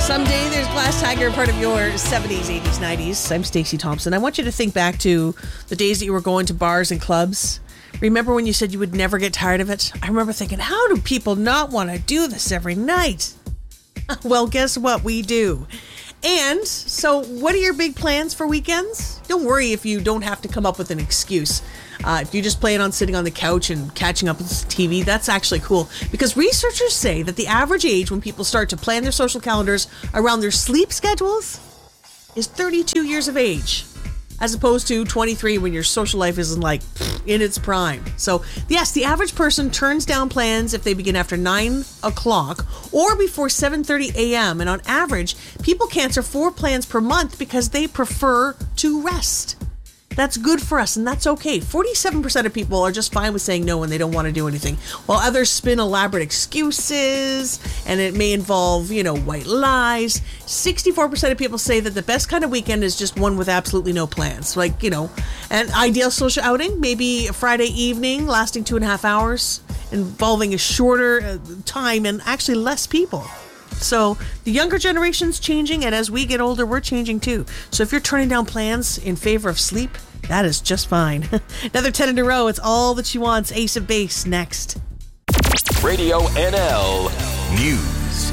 Someday there's Glass Tiger, part of your 70s, 80s, 90s. I'm Stacey Thompson. I want you to think back to the days that you were going to bars and clubs. Remember when you said you would never get tired of it? I remember thinking, how do people not want to do this every night? Well, guess what? We do. And so what are your big plans for weekends? Don't worry if you don't have to come up with an excuse. If you just plan on sitting on the couch and catching up with TV, that's actually cool. Because researchers say that the average age when people start to plan their social calendars around their sleep schedules is 32 years of age, as opposed to 23 when your social life isn't like in its prime. So yes, the average person turns down plans if they begin after 9 o'clock or before 7:30 a.m. And on average, people cancel 4 plans per month because they prefer to rest. That's good for us, and that's okay. 47% of people are just fine with saying no when they don't want to do anything, while others spin elaborate excuses, and it may involve, white lies. 64% of people say that the best kind of weekend is just one with absolutely no plans. An ideal social outing, maybe a Friday evening lasting 2.5 hours, involving a shorter time and actually less people. So the younger generation's changing, and as we get older, we're changing too. So if you're turning down plans in favor of sleep, that is just fine. Another 10 in a row. It's all that she wants. Ace of Base next. Radio NL News.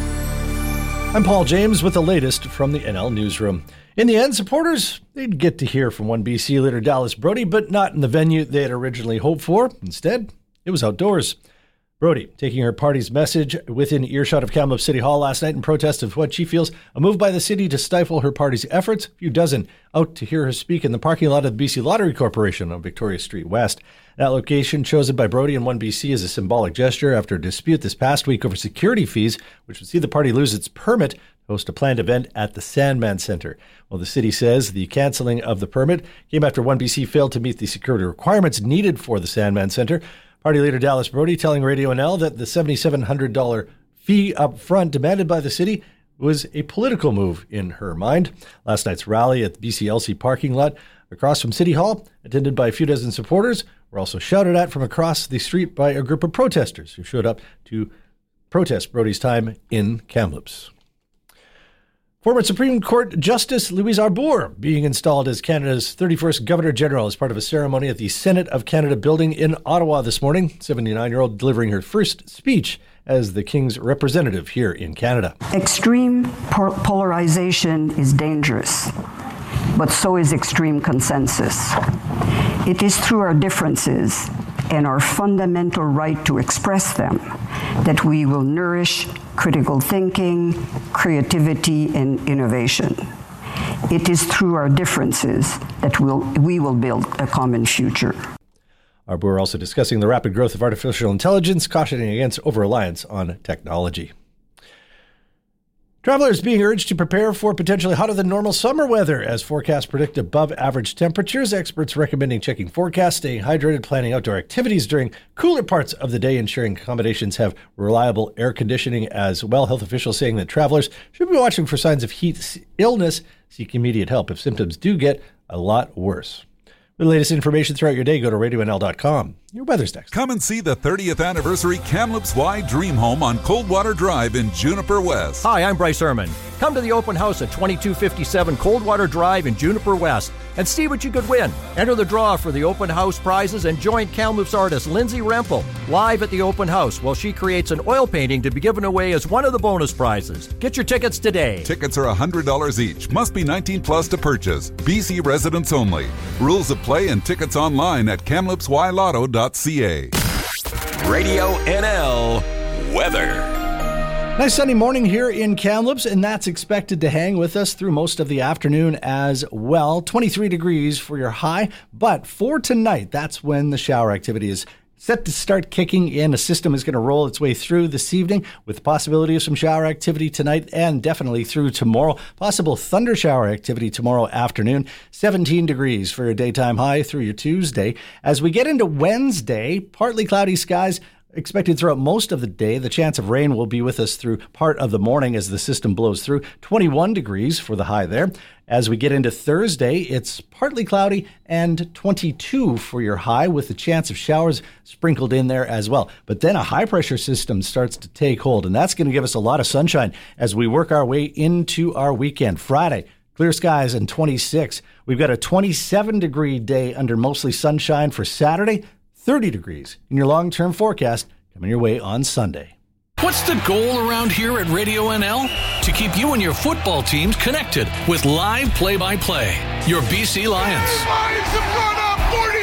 I'm Paul James with the latest from the NL Newsroom. In the end, supporters, they'd get to hear from one BC leader, Dallas Brody, but not in the venue they had originally hoped for. Instead, it was outdoors. Brody taking her party's message within earshot of Kamloops City Hall last night in protest of what she feels a move by the city to stifle her party's efforts. A few dozen out to hear her speak in the parking lot of the BC Lottery Corporation on Victoria Street West. That location chosen by Brody and 1BC is a symbolic gesture after a dispute this past week over security fees, which would see the party lose its permit to host a planned event at the Sandman Centre. Well, the city says the cancelling of the permit came after 1BC failed to meet the security requirements needed for the Sandman Centre. Party leader Dallas Brody telling Radio NL that the $7,700 fee up front demanded by the city was a political move in her mind. Last night's rally at the BCLC parking lot across from City Hall, attended by a few dozen supporters, were also shouted at from across the street by a group of protesters who showed up to protest Brody's time in Kamloops. Former Supreme Court Justice Louise Arbour being installed as Canada's 31st Governor-General as part of a ceremony at the Senate of Canada building in Ottawa this morning. 79-year-old delivering her first speech as the King's representative here in Canada. Extreme polarization is dangerous, but so is extreme consensus. It is through our differences and our fundamental right to express them that we will nourish critical thinking, creativity, and innovation. It is through our differences that we will build a common future. Arbour also discussing the rapid growth of artificial intelligence, cautioning against over-reliance on technology. Travelers being urged to prepare for potentially hotter than normal summer weather as forecasts predict above average temperatures. Experts recommending checking forecasts, staying hydrated, planning outdoor activities during cooler parts of the day, ensuring accommodations have reliable air conditioning as well. Health officials saying that travelers should be watching for signs of heat illness, seek immediate help if symptoms do get a lot worse. For the latest information throughout your day, go to radionl.com. Your weather's next. Come and see the 30th anniversary Kamloops Y Dream Home on Coldwater Drive in Juniper West. Hi, I'm Bryce Ehrman. Come to the open house at 2257 Coldwater Drive in Juniper West and see what you could win. Enter the draw for the open house prizes and join Kamloops artist Lindsay Rempel live at the open house while she creates an oil painting to be given away as one of the bonus prizes. Get your tickets today. Tickets are $100 each. Must be 19 plus to purchase. BC residents only. Rules of play and tickets online at KamloopsYLotto.ca. Radio NL Weather. Nice sunny morning here in Kamloops, and that's expected to hang with us through most of the afternoon as well. 23 degrees for your high, but for tonight, that's when the shower activity is set to start kicking in. A system is going to roll its way through this evening with the possibility of some shower activity tonight and definitely through tomorrow. Possible thunder shower activity tomorrow afternoon. 17 degrees for your daytime high through your Tuesday. As we get into Wednesday, partly cloudy skies expected throughout most of the day. The chance of rain will be with us through part of the morning as the system blows through. 21 degrees for the high there. As we get into Thursday, it's partly cloudy and 22 for your high with the chance of showers sprinkled in there as well. But then a high pressure system starts to take hold, and that's going to give us a lot of sunshine as we work our way into our weekend. Friday, clear skies and 26. We've got a 27-degree day under mostly sunshine for Saturday, 30 degrees in your long-term forecast coming your way on Sunday. What's the goal around here at Radio NL? To keep you and your football teams connected with live play-by-play. Your BC Lions. Lions have gone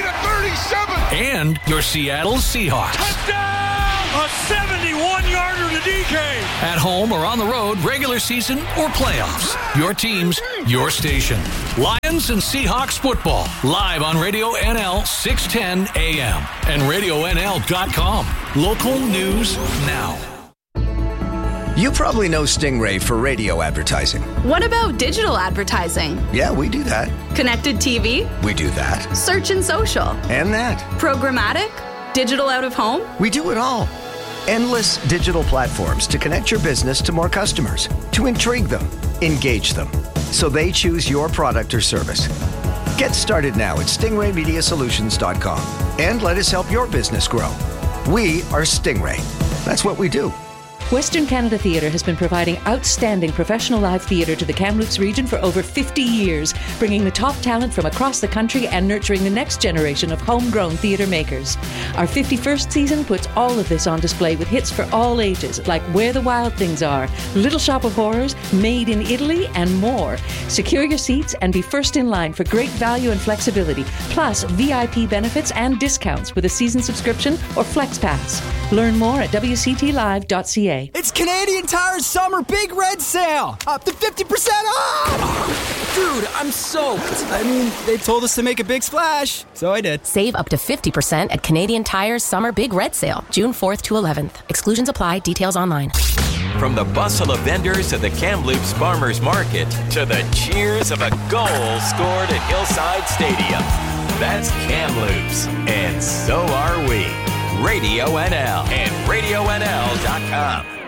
up 40-37. And your Seattle Seahawks. Touchdown! A 71-yarder to DK. At home or on the road, regular season or playoffs. Your teams, your station. Lions and Seahawks football. Live on Radio NL 610 AM and RadioNL.com. Local news now. You probably know Stingray for radio advertising. What about digital advertising? Yeah, we do that. Connected TV? We do that. Search and social? And that. Programmatic? Digital out of home? We do it all. Endless digital platforms to connect your business to more customers, to intrigue them, engage them, so they choose your product or service. Get started now at stingraymediasolutions.com and let us help your business grow. We are Stingray. That's what we do. Western Canada Theatre has been providing outstanding professional live theatre to the Kamloops region for over 50 years, bringing the top talent from across the country and nurturing the next generation of homegrown theatre makers. Our 51st season puts all of this on display with hits for all ages, like Where the Wild Things Are, Little Shop of Horrors, Made in Italy, and more. Secure your seats and be first in line for great value and flexibility, plus VIP benefits and discounts with a season subscription or Flex Pass. Learn more at wctlive.ca. It's Canadian Tire's summer big red sale! Up to 50% off! Dude, I'm soaked. I mean, they told us to make a big splash, so I did. Save up to 50% at Canadian Tire's summer big red sale, June 4th to 11th. Exclusions apply. Details online. From the bustle of vendors at the Kamloops Farmers Market to the cheers of a goal scored at Hillside Stadium. That's Kamloops, and so are we. Radio NL and RadioNL.com.